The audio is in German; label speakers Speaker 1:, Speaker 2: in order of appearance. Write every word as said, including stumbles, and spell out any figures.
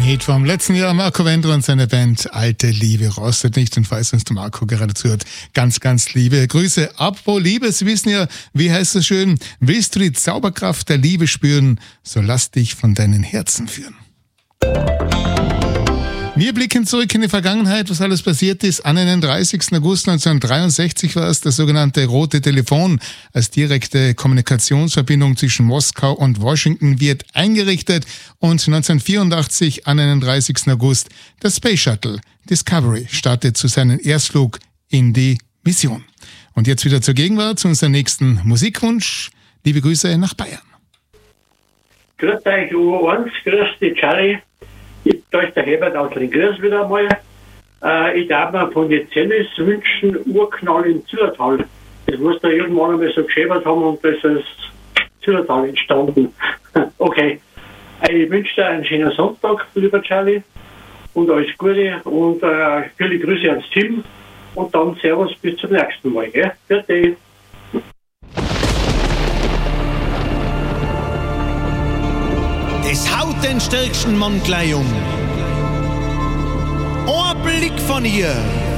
Speaker 1: Hit vom letzten Jahr. Marco Wendler und seine Band Alte Liebe rostet nicht. Und falls uns der Marco gerade zuhört, ganz, ganz liebe Grüße. Apropos Liebe, Sie wissen ja, wie heißt es schön? Willst du die Zauberkraft der Liebe spüren, so lass dich von deinen Herzen führen. Wir blicken zurück in die Vergangenheit, was alles passiert ist. An den dreißigsten August neunzehnhundertdreiundsechzig war es das sogenannte Rote Telefon. Als direkte Kommunikationsverbindung zwischen Moskau und Washington wird eingerichtet. Und neunzehnhundertvierundachtzig, an den dreißigsten August, das Space Shuttle Discovery startet zu seinem Erstflug in die Mission. Und jetzt wieder zur Gegenwart, zu unserem nächsten Musikwunsch. Liebe Grüße nach Bayern.
Speaker 2: Grüß euch, U eins, grüß dich, Charlie. Da ist der Herbert aus Ringriers wieder einmal. Äh, ich darf mir von Jezelis wünschen, Urknall im Zillertal. Das muss da irgendwann einmal so geschäbert haben und das ist Zillertal entstanden. Okay. Ich wünsche dir einen schönen Sonntag, lieber Charlie. Und alles Gute und äh, viele Grüße ans Team. Und dann Servus bis zum nächsten Mal. Gell? Bitte.
Speaker 3: Es haut den stärksten Mann gleich um. Ein Blick von ihr